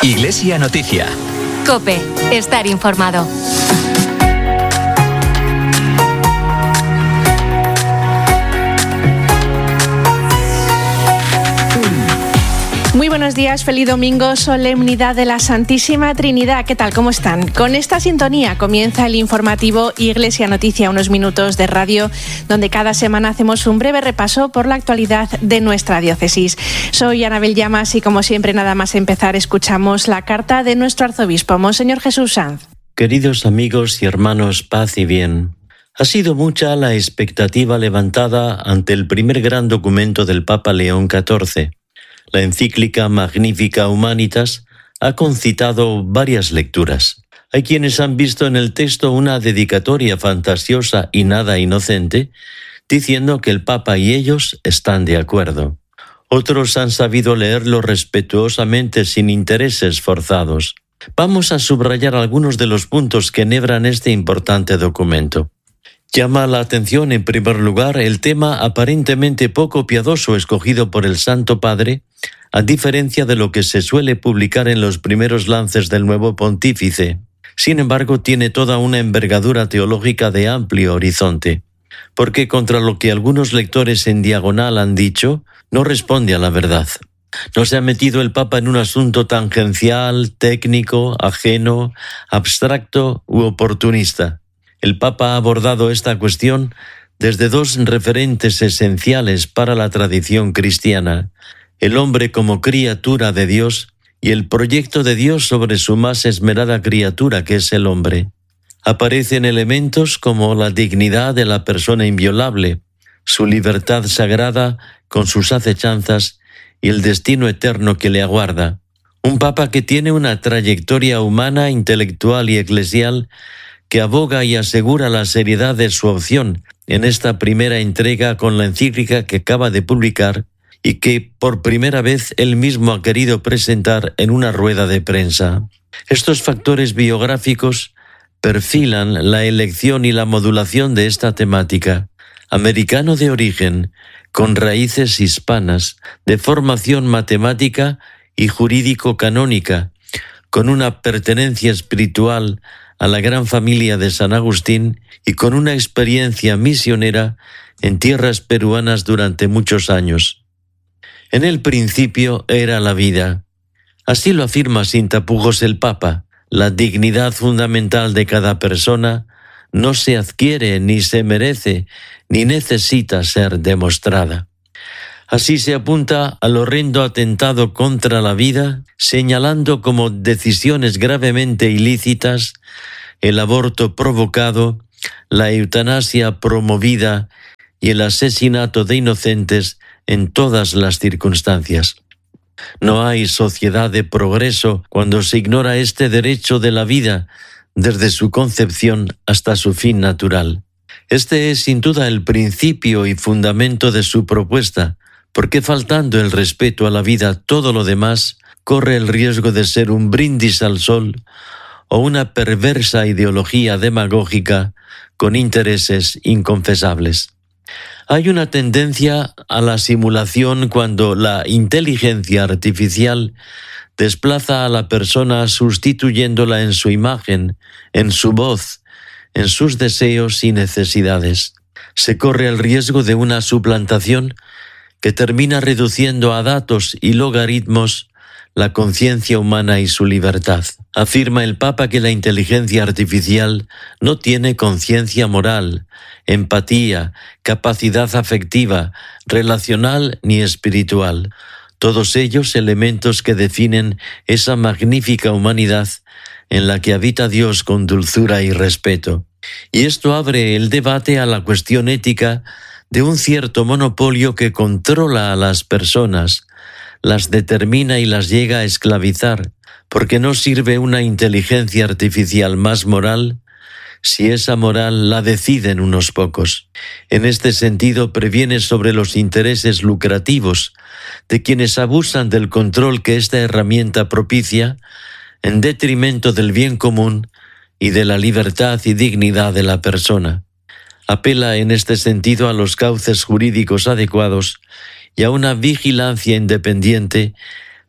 Iglesia Noticia. COPE. Estar informado. Muy buenos días, feliz domingo, solemnidad de la Santísima Trinidad. ¿Qué tal? ¿Cómo están? Con esta sintonía comienza el informativo Iglesia Noticia, unos minutos de radio donde cada semana hacemos un breve repaso por la actualidad de nuestra diócesis. Soy Anabel Llamas y como siempre, nada más empezar, escuchamos la carta de nuestro arzobispo, Monseñor Jesús Sanz. Queridos amigos y hermanos, paz y bien. Ha sido mucha la expectativa levantada ante el primer gran documento del Papa León XIV. La encíclica Magnificat Humanitas ha concitado varias lecturas. Hay quienes han visto en el texto una dedicatoria fantasiosa y nada inocente, diciendo que el Papa y ellos están de acuerdo. Otros han sabido leerlo respetuosamente sin intereses forzados. Vamos a subrayar algunos de los puntos que enhebran este importante documento. Llama la atención, en primer lugar, el tema aparentemente poco piadoso escogido por el Santo Padre, a diferencia de lo que se suele publicar en los primeros lances del nuevo pontífice. Sin embargo, tiene toda una envergadura teológica de amplio horizonte, porque contra lo que algunos lectores en diagonal han dicho, no responde a la verdad. No se ha metido el Papa en un asunto tangencial, técnico, ajeno, abstracto u oportunista. El Papa ha abordado esta cuestión desde dos referentes esenciales para la tradición cristiana: el hombre como criatura de Dios y el proyecto de Dios sobre su más esmerada criatura, que es el hombre. Aparecen elementos como la dignidad de la persona inviolable, su libertad sagrada con sus acechanzas y el destino eterno que le aguarda. Un Papa que tiene una trayectoria humana, intelectual y eclesial que aboga y asegura la seriedad de su opción en esta primera entrega con la encíclica que acaba de publicar y que por primera vez él mismo ha querido presentar en una rueda de prensa. Estos factores biográficos perfilan la elección y la modulación de esta temática. Americano de origen, con raíces hispanas, de formación matemática y jurídico-canónica, con una pertenencia espiritual a la gran familia de San Agustín y con una experiencia misionera en tierras peruanas durante muchos años. En el principio era la vida. Así lo afirma sin tapujos el Papa. La dignidad fundamental de cada persona no se adquiere, ni se merece, ni necesita ser demostrada. Así se apunta al horrendo atentado contra la vida, señalando como decisiones gravemente ilícitas el aborto provocado, la eutanasia promovida y el asesinato de inocentes en todas las circunstancias. No hay sociedad de progreso cuando se ignora este derecho de la vida desde su concepción hasta su fin natural. Este es sin duda el principio y fundamento de su propuesta, porque faltando el respeto a la vida, todo lo demás corre el riesgo de ser un brindis al sol o una perversa ideología demagógica con intereses inconfesables. Hay una tendencia a la simulación cuando la inteligencia artificial desplaza a la persona sustituyéndola en su imagen, en su voz, en sus deseos y necesidades. Se corre el riesgo de una suplantación que termina reduciendo a datos y logaritmos la conciencia humana y su libertad. Afirma el Papa que la inteligencia artificial no tiene conciencia moral, empatía, capacidad afectiva, relacional ni espiritual. Todos ellos elementos que definen esa magnífica humanidad en la que habita Dios con dulzura y respeto. Y esto abre el debate a la cuestión ética de un cierto monopolio que controla a las personas, las determina y las llega a esclavizar, porque no sirve una inteligencia artificial más moral si esa moral la deciden unos pocos. En este sentido, previene sobre los intereses lucrativos de quienes abusan del control que esta herramienta propicia, en detrimento del bien común y de la libertad y dignidad de la persona. Apela en este sentido a los cauces jurídicos adecuados y a una vigilancia independiente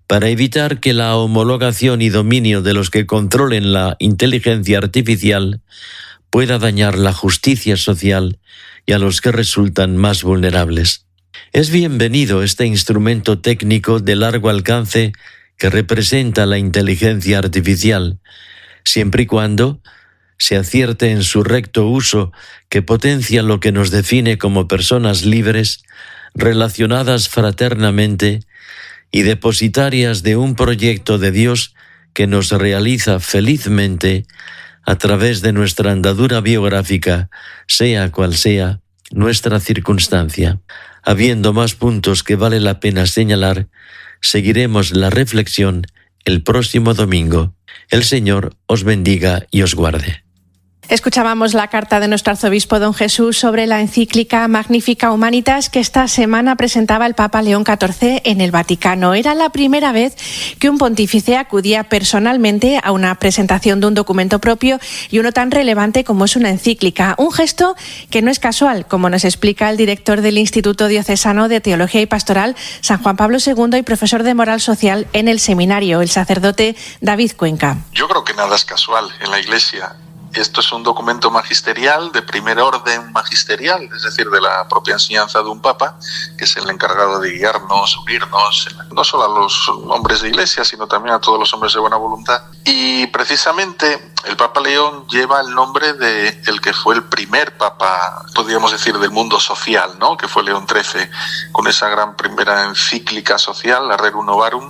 para evitar que la homologación y dominio de los que controlen la inteligencia artificial pueda dañar la justicia social y a los que resultan más vulnerables. Es bienvenido este instrumento técnico de largo alcance que representa la inteligencia artificial, siempre y cuando se acierte en su recto uso que potencia lo que nos define como personas libres, relacionadas fraternamente y depositarias de un proyecto de Dios que nos realiza felizmente a través de nuestra andadura biográfica, sea cual sea nuestra circunstancia. Habiendo más puntos que vale la pena señalar, seguiremos la reflexión el próximo domingo. El Señor os bendiga y os guarde. Escuchábamos la carta de nuestro arzobispo don Jesús sobre la encíclica Magnificat Humanitas que esta semana presentaba el Papa León XIV en el Vaticano. Era la primera vez que un pontífice acudía personalmente a una presentación de un documento propio y uno tan relevante como es una encíclica. Un gesto que no es casual, como nos explica el director del Instituto Diocesano de Teología y Pastoral San Juan Pablo II y profesor de Moral Social en el seminario, el sacerdote David Cuenca. Yo creo que nada es casual en la Iglesia. Esto es un documento magisterial, de primer orden magisterial, es decir, de la propia enseñanza de un papa, que es el encargado de guiarnos, unirnos, no solo a los hombres de Iglesia, sino también a todos los hombres de buena voluntad. Y precisamente el Papa León lleva el nombre de el que fue el primer papa, podríamos decir, del mundo social, ¿no? Que fue León XIII, con esa gran primera encíclica social, la Rerum Novarum.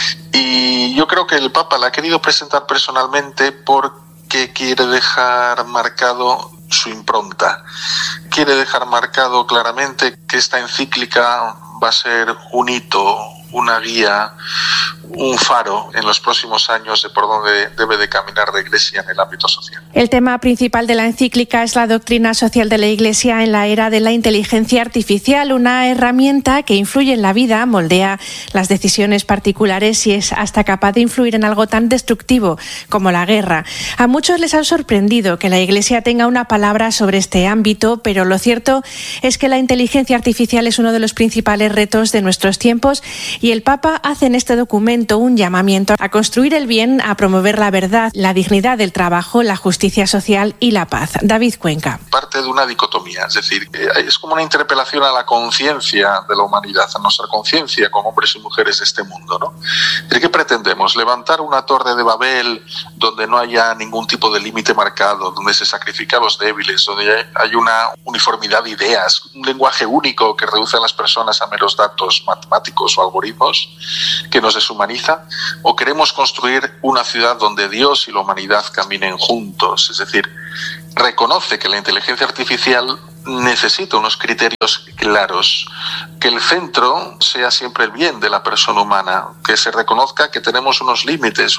Y yo creo que el Papa la ha querido presentar personalmente porque quiere dejar marcado su impronta. Quiere dejar marcado claramente que esta encíclica va a ser un hito, una guía, un faro en los próximos años de por dónde debe de caminar la Iglesia en el ámbito social. El tema principal de la encíclica es la doctrina social de la Iglesia en la era de la inteligencia artificial, una herramienta que influye en la vida, moldea las decisiones particulares y es hasta capaz de influir en algo tan destructivo como la guerra. A muchos les ha sorprendido que la Iglesia tenga una palabra sobre este ámbito, pero lo cierto es que la inteligencia artificial es uno de los principales retos de nuestros tiempos y el Papa hace en este documento un llamamiento a construir el bien, a promover la verdad, la dignidad del trabajo, la justicia social y la paz. David Cuenca. Parte de una dicotomía, es decir, es como una interpelación a la conciencia de la humanidad, a nuestra conciencia como hombres y mujeres de este mundo, ¿no? ¿Qué pretendemos? ¿Levantar una torre de Babel donde no haya ningún tipo de límite marcado, donde se sacrifica a los débiles, donde hay una uniformidad de ideas, un lenguaje único que reduce a las personas a meros datos matemáticos o algoritmos que nos deshumaniza? ¿O queremos construir una ciudad donde Dios y la humanidad caminen juntos? Es decir, reconoce que la inteligencia artificial necesita unos criterios claros, que el centro sea siempre el bien de la persona humana, que se reconozca que tenemos unos límites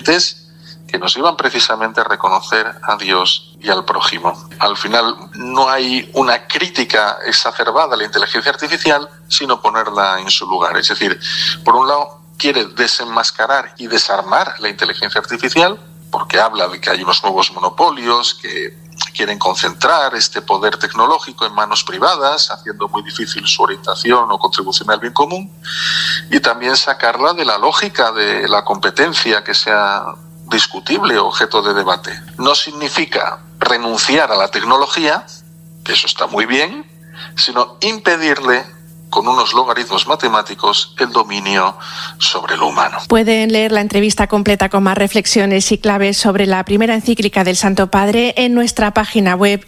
que nos llevan precisamente a reconocer a Dios y al prójimo. Al final no hay una crítica exacerbada a la inteligencia artificial, sino ponerla en su lugar. Es decir, por un lado, quiere desenmascarar y desarmar la inteligencia artificial, porque habla de que hay unos nuevos monopolios que quieren concentrar este poder tecnológico en manos privadas, haciendo muy difícil su orientación o contribución al bien común, y también sacarla de la lógica de la competencia que sea discutible, objeto de debate. No significa renunciar a la tecnología, que eso está muy bien, sino impedirle con unos logaritmos matemáticos el dominio sobre lo humano. Pueden leer la entrevista completa con más reflexiones y claves sobre la primera encíclica del Santo Padre en nuestra página web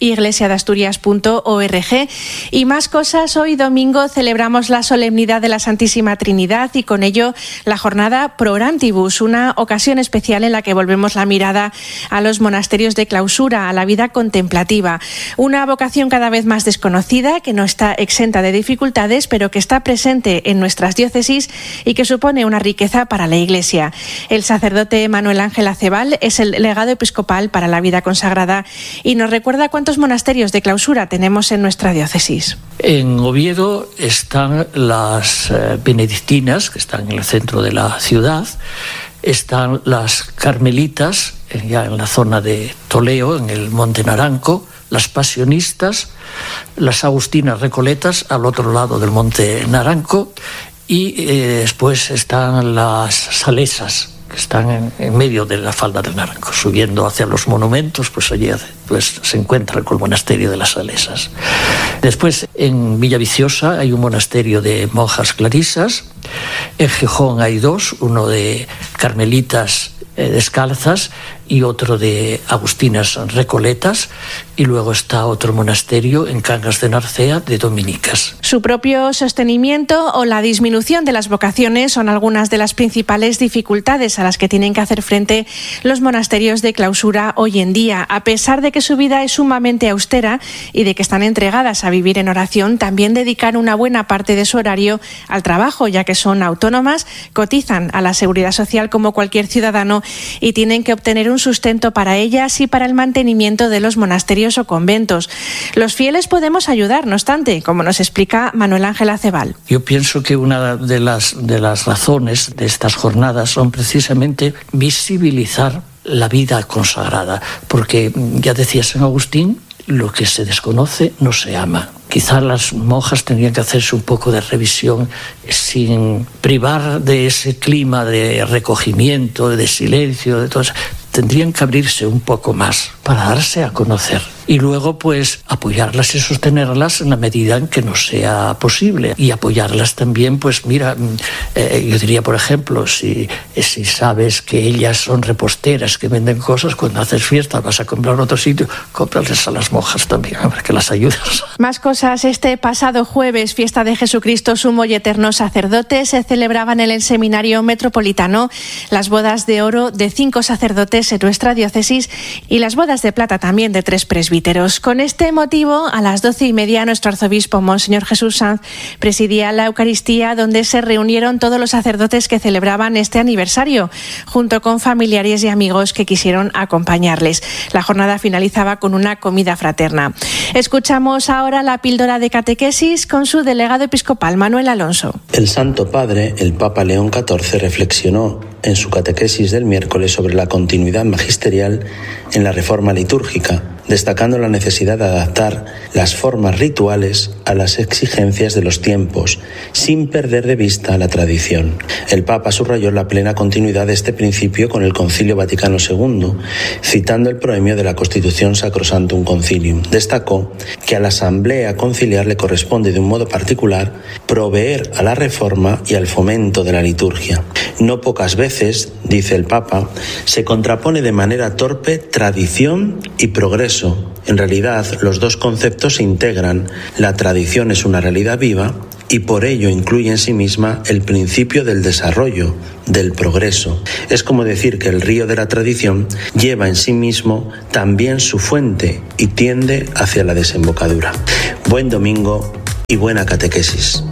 iglesiadasturias.org. Y más cosas, hoy domingo celebramos la solemnidad de la Santísima Trinidad y con ello la jornada Pro Orantibus, una ocasión especial en la que volvemos la mirada a los monasterios de clausura, a la vida contemplativa. Una vocación cada vez más desconocida, que no está exenta de dificultades, pero que está presente en nuestras diócesis y que supone una riqueza para la Iglesia. El sacerdote Manuel Ángel Acebal es el legado episcopal para la vida consagrada y nos recuerda cuántos monasterios de clausura tenemos en nuestra diócesis. En Oviedo están las benedictinas, que están en el centro de la ciudad, están las carmelitas, ya en la zona de Toleo, en el Monte Naranco, las pasionistas, las agustinas recoletas al otro lado del Monte Naranco y después están las salesas, que están en medio de la falda del Naranco. Subiendo hacia los monumentos, pues allí pues, se encuentra con el monasterio de las Salesas. Después, en Villaviciosa hay un monasterio de monjas clarisas. En Gijón hay dos, uno de carmelitas descalzas y otro de agustinas recoletas, y luego está otro monasterio en Cangas de Narcea de dominicas. Su propio sostenimiento o la disminución de las vocaciones son algunas de las principales dificultades a las que tienen que hacer frente los monasterios de clausura hoy en día. A pesar de que su vida es sumamente austera y de que están entregadas a vivir en oración, también dedican una buena parte de su horario al trabajo, ya que son autónomas, cotizan a la Seguridad Social como cualquier ciudadano y tienen que obtener un sustento para ellas y para el mantenimiento de los monasterios o conventos. Los fieles podemos ayudar, no obstante, como nos explica Manuel Ángel Acebal. Yo pienso que una de las razones de estas jornadas son precisamente visibilizar la vida consagrada, porque ya decía San Agustín, lo que se desconoce no se ama. Quizás las monjas tendrían que hacerse un poco de revisión sin privar de ese clima de recogimiento, de silencio, de todo eso. Tendrían que abrirse un poco más para darse a conocer. Y luego, pues, apoyarlas y sostenerlas en la medida en que nos sea posible. Y apoyarlas también, pues, mira, yo diría, por ejemplo, si sabes que ellas son reposteras, que venden cosas, cuando haces fiesta vas a comprar en otro sitio, cómprales a las monjas también, a ver que las ayudas. Más cosas. Este pasado jueves, fiesta de Jesucristo Sumo y Eterno Sacerdote, se celebraban en el Seminario Metropolitano las bodas de oro de 5 sacerdotes en nuestra diócesis y las bodas de plata también de 3 presbíteros. Con este motivo, a las 12:30, nuestro arzobispo Monseñor Jesús Sanz presidía la Eucaristía, donde se reunieron todos los sacerdotes que celebraban este aniversario, junto con familiares y amigos que quisieron acompañarles. La jornada finalizaba con una comida fraterna. Escuchamos ahora la píldora de catequesis con su delegado episcopal, Manuel Alonso. El Santo Padre, el Papa León XIV, reflexionó en su catequesis del miércoles sobre la continuidad magisterial en la reforma litúrgica, destacando la necesidad de adaptar las formas rituales a las exigencias de los tiempos, sin perder de vista la tradición. El Papa subrayó la plena continuidad de este principio con el Concilio Vaticano II, citando el proemio de la Constitución Sacrosanctum Concilium. Destacó que a la Asamblea Conciliar le corresponde de un modo particular proveer a la reforma y al fomento de la liturgia. No pocas veces, dice el Papa, se contrapone de manera torpe tradición y progreso. En realidad, los dos conceptos se integran. La tradición es una realidad viva y por ello incluye en sí misma el principio del desarrollo, del progreso. Es como decir que el río de la tradición lleva en sí mismo también su fuente y tiende hacia la desembocadura. Buen domingo y buena catequesis.